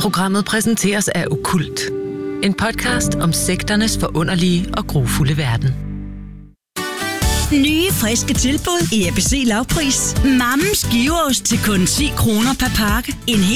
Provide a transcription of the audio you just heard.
Programmet præsenteres af Okkult. En podcast om sekternes forunderlige og grufulde verden. Nye, friske tilbud i ABC Lavpris. Mammens giveost til kun 10 kroner per pakke. En